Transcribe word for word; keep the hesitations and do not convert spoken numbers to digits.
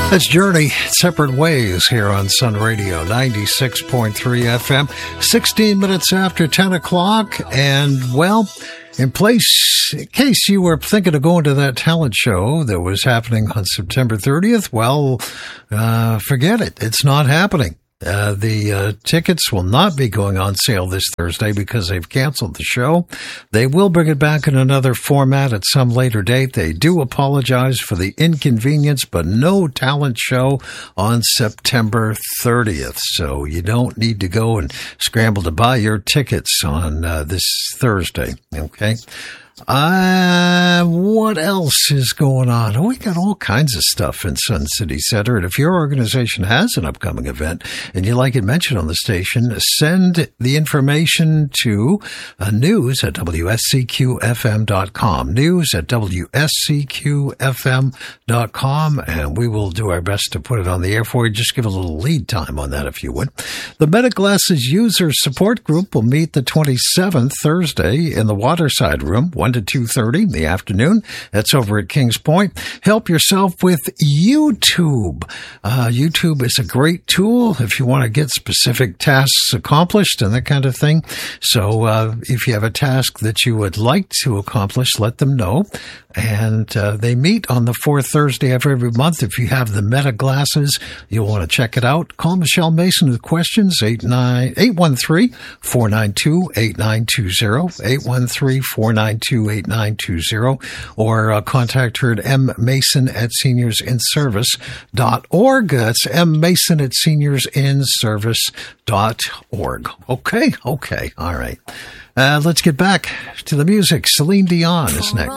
That's Journey, Separate Ways, here on Sun Radio, ninety-six point three F M, sixteen minutes after ten o'clock. And, well, in place, in case you were thinking of going to that talent show that was happening on September thirtieth, well, uh, forget it. It's not happening. Uh, the uh, tickets will not be going on sale this Thursday because they've canceled the show. They will bring it back in another format at some later date. They do apologize for the inconvenience, but no talent show on September thirtieth. So you don't need to go and scramble to buy your tickets on uh, this Thursday, okay? Uh, what else is going on? Oh, we got all kinds of stuff in Sun City Center. And if your organization has an upcoming event and you'd like it mentioned on the station, send the information to uh, news at W S C Q F M dot com. News at W S C Q F M dot com. And we will do our best to put it on the air for you. Just give a little lead time on that, if you would. The MetaGlasses User Support Group will meet the twenty-seventh, Thursday, in the Waterside Room, one to two thirty in the afternoon. That's over at Kings Point. Help yourself with YouTube. Uh, YouTube is a great tool if you want to get specific tasks accomplished and that kind of thing. So uh, if you have a task that you would like to accomplish, let them know. And uh, they meet on the fourth Thursday of every month. If you have the Meta Glasses, you'll want to check it out. Call Michelle Mason with questions, eight one three, four nine two, eight nine two zero, eight one three, four nine two, eight nine two zero, or uh, contact her at mmason at seniors in service dot org. That's mmason at seniors in service dot org. Okay, okay, all right. Uh, let's get back to the music. Celine Dion is next.